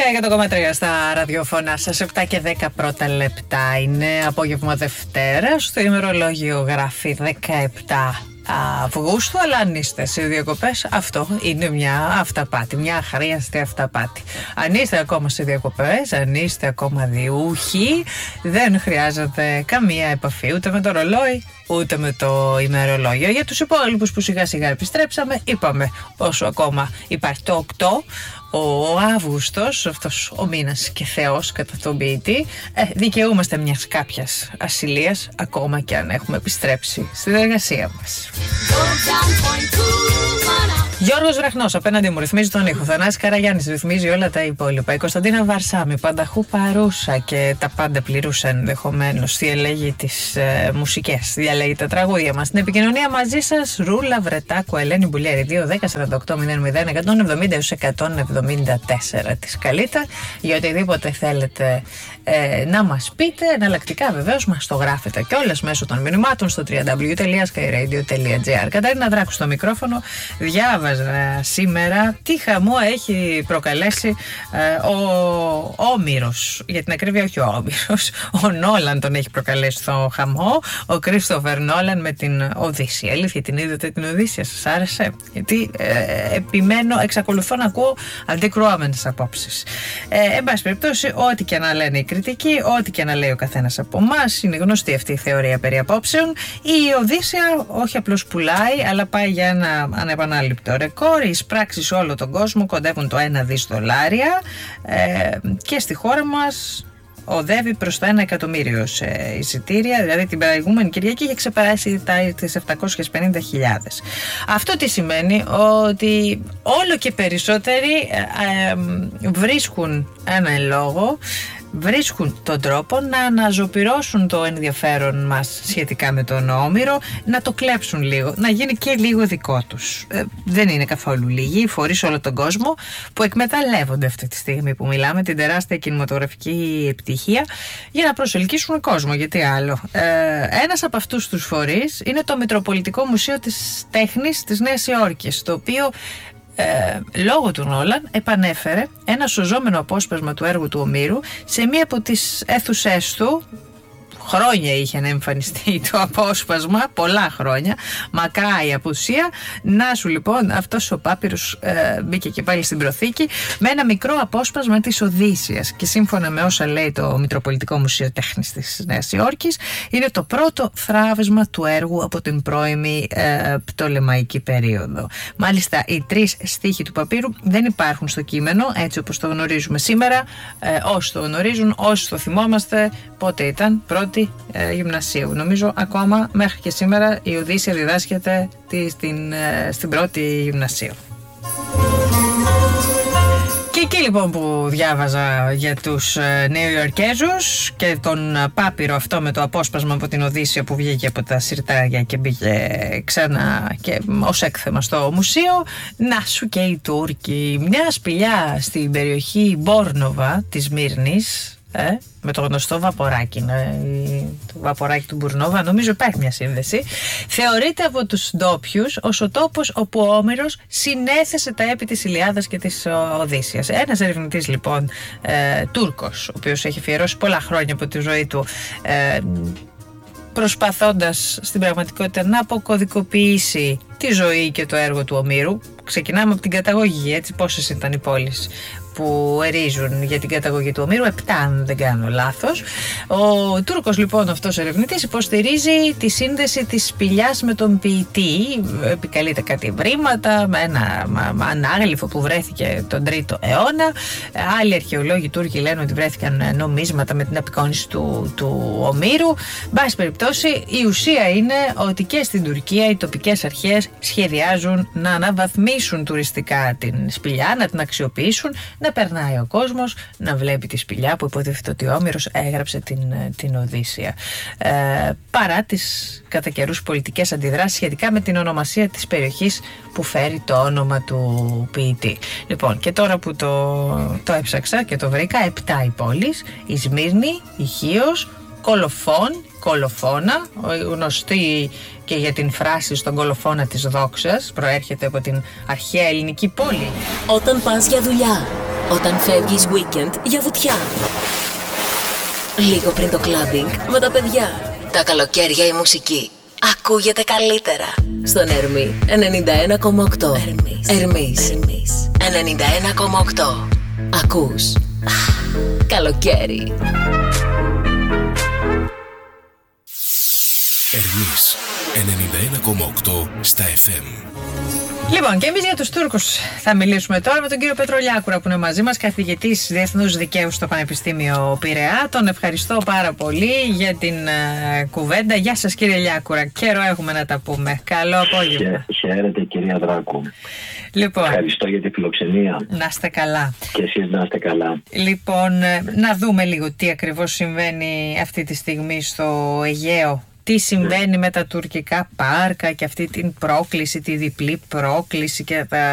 100,3 στα ραδιοφωνά σας, 7 και 10 πρώτα λεπτά. Είναι απόγευμα Δευτέρα. Στο ημερολόγιο γράφει 17 Αυγούστου, αλλά αν είστε σε διακοπές, αυτό είναι μια αυταπάτη, μια αχρίαστη αυταπάτη. Αν είστε ακόμα σε διακοπές, αν είστε ακόμα διούχοι, δεν χρειάζεται καμία επαφή ούτε με το ρολόι ούτε με το ημερολόγιο. Για τους υπόλοιπους που σιγά σιγά επιστρέψαμε, είπαμε όσο ακόμα υπάρχει το 8, ο Αύγουστος, αυτός ο μήνας και Θεός κατά τον ποιητή, δικαιούμαστε μιας κάποιας ασυλίας, ακόμα και αν έχουμε επιστρέψει στην εργασία μας. Γιώργος Βραχνός απέναντι μου ρυθμίζει τον ήχο. Θανάσης Καραγιάννης ρυθμίζει όλα τα υπόλοιπα. Η Κωνσταντίνα Βαρσάμι πανταχού παρούσα και τα πάντα πληρούσα ενδεχομένως. Διαλέγει τις μουσικές, διαλέγει τα τραγούδια μας. Στην επικοινωνία μαζί σας, Ρούλα Βρετάκου, Ελένη Μπουλιέρη, 2-10-48-00-174 της καλήτα. Για οτιδήποτε θέλετε να μας πείτε, εναλλακτικά βεβαίως μας το γράφετε κιόλας μέσω των μηνυμάτων στο www.skyradio.gr. Καταρίνα Δράκου στο μικρόφωνο. Διάβαζα σήμερα τι χαμό έχει προκαλέσει ο Όμηρος. Για την ακρίβεια, όχι ο Όμηρος, ο Νόλαν τον έχει προκαλέσει το χαμό, ο Κρίστοφερ Νόλαν με την Οδύσσια. Αλήθεια, την είδατε την Οδύσσια, σας άρεσε? Γιατί επιμένω, εξακολουθώ να ακούω αντικρουόμενες απόψεις. Εν πάση περιπτώσει, ό,τι και να λένε οι κριτικοί, ό,τι και να λέει ο καθένας από εμάς, είναι γνωστή αυτή η θεωρία περί απόψεων. Η Οδύσσια όχι απλώς πουλάει, αλλά πάει για ένα ανεπανάληπτο ρεκόρ. Οι εισπράξεις σε όλο τον κόσμο κοντεύουν το 1 δις δολάρια και στη χώρα μας οδεύει προς τα 1 εκατομμύριο σε εισιτήρια, δηλαδή την προηγούμενη Κυριακή είχε ξεπεράσει τις 750.000. Αυτό τι σημαίνει? Ότι όλο και περισσότεροι βρίσκουν έναν λόγο, βρίσκουν τον τρόπο να αναζωπυρώσουν το ενδιαφέρον μας σχετικά με τον Όμηρο, να το κλέψουν λίγο, να γίνει και λίγο δικό τους. Δεν είναι καθόλου λίγοι οι φορείς σε όλο τον κόσμο που εκμεταλλεύονται αυτή τη στιγμή που μιλάμε την τεράστια κινηματογραφική επιτυχία για να προσελκύσουν κόσμο. Γιατί άλλο? Ένας από αυτούς τους φορείς είναι το Μητροπολιτικό Μουσείο της Τέχνης της Νέας Υόρκης, το οποίο λόγω του Νόλαν επανέφερε ένα σωζόμενο απόσπασμα του έργου του Ομήρου σε μία από τις αίθουσές του. Χρόνια είχε να εμφανιστεί το απόσπασμα, πολλά χρόνια, μακρά η απουσία. Να σου λοιπόν, αυτός ο Πάπυρος μπήκε και πάλι στην προθήκη με ένα μικρό απόσπασμα της Οδύσσιας και σύμφωνα με όσα λέει το Μητροπολιτικό Μουσείο Τέχνης της Νέας Υόρκης, είναι το πρώτο θράβισμα του έργου από την πρώιμη πτολεμαϊκή περίοδο. Μάλιστα οι 3 στίχοι του Παπύρου δεν υπάρχουν στο κείμενο έτσι όπως το γνωρίζουμε σήμερα. Όσοι το γνωρίζουν, όσοι το θυμόμαστε, πότε ήταν? Πρώτη γυμνασίου. Νομίζω ακόμα μέχρι και σήμερα η Οδύσσια διδάσκεται στην πρώτη γυμνασίου. Και εκεί λοιπόν που διάβαζα για τους Νεοϊορκέζους και τον Πάπυρο αυτό με το απόσπασμα από την Οδύσσια που βγήκε από τα συρτάρια και μπήκε ξανά και ως έκθεμα στο μουσείο, να σου και οι Τούρκοι. Μια σπηλιά στην περιοχή Μπόρνοβα της Μύρνης, με το γνωστό βαποράκι, το βαποράκι του Μπουρνόβα, νομίζω υπάρχει μια σύνδεση. Θεωρείται από τους ντόπιους ως ο τόπος όπου ο Όμηρος συνέθεσε τα έπι της Ηλιάδας και της Οδύσσιας. Ένας ερευνητής λοιπόν Τούρκος, ο οποίος έχει αφιερώσει πολλά χρόνια από τη ζωή του προσπαθώντας στην πραγματικότητα να αποκωδικοποιήσει τη ζωή και το έργο του Ομήρου. Ξεκινάμε από την καταγωγή, έτσι, πόσες ήταν οι πόλεις που ερίζουν για την καταγωγή του Ομήρου? 7, αν δεν κάνω λάθος. Ο Τούρκος λοιπόν αυτός ερευνητής υποστηρίζει τη σύνδεση της σπηλιάς με τον ποιητή. Επικαλείται κάτι ευρήματα με ένα ανάγλυφο που βρέθηκε τον 3ο αιώνα. Άλλοι αρχαιολόγοι Τούρκοι λένε ότι βρέθηκαν νομίσματα με την απεικόνιση του Ομήρου. Μπας περιπτώσει, η ουσία είναι ότι και στην Τουρκία οι τοπικές αρχές σχεδιάζουν να αναβαθμίσουν τουριστικά την σπηλιά, να την αξιοποιήσουν, να περνάει ο κόσμος, να βλέπει τη σπηλιά που υποτίθεται ότι ο Όμηρος έγραψε την Οδύσσια. Παρά τις κατά καιρούς πολιτικές αντιδράσεις σχετικά με την ονομασία της περιοχής που φέρει το όνομα του ποιητή. Λοιπόν, και τώρα που το έψαξα και το βρήκα, 7 οι πόλεις: η Σμύρνη, η Χίος, Κολοφώνα, γνωστή και για την φράση στον κολοφώνα της δόξας, προέρχεται από την αρχαία ελληνική πόλη. Όταν πας για δουλειά, Όταν φεύγεις weekend για βουτιά. Λίγο πριν το clubbing με τα παιδιά. Τα καλοκαίρια η μουσική ακούγεται καλύτερα. Στον Ερμή 91,8. Ερμής 91,8. Ακούς καλοκαίρι. Ερμής 91,8 στα FM. Λοιπόν, και εμείς για τους Τούρκους θα μιλήσουμε τώρα με τον κύριο Πέτρο Λιάκουρα που είναι μαζί μας, καθηγητής Διεθνούς Δικαίου στο Πανεπιστήμιο Πειραιά. Τον ευχαριστώ πάρα πολύ για την κουβέντα. Γεια σας κύριε Λιάκουρα, καιρό έχουμε να τα πούμε. Καλό απόγευμα. Χαίρετε κυρία Δράκου. Λοιπόν, ευχαριστώ για τη φιλοξενία. Να είστε καλά. Και εσείς να είστε καλά. Λοιπόν, να δούμε λίγο τι ακριβώς συμβαίνει αυτή τη στιγμή στο Αιγαίο. Τι συμβαίνει με τα τουρκικά πάρκα και αυτή την πρόκληση, τη διπλή πρόκληση και τα